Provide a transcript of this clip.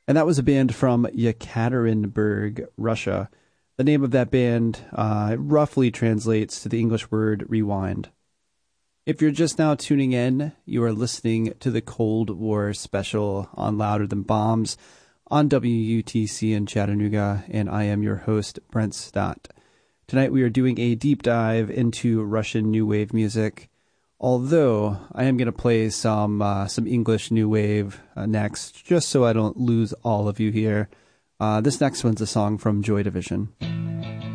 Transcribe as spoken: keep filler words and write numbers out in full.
And that was a band from Yekaterinburg, Russia. The name of that band uh, roughly translates to the English word rewind. If you're just now tuning in, you are listening to the Cold War special on Louder Than Bombs on W U T C in Chattanooga, and I am your host, Brent Stott. Tonight we are doing a deep dive into Russian New Wave music, although I am going to play some uh, some English New Wave uh, next, just so I don't lose all of you here. Uh, this next one's a song from Joy Division.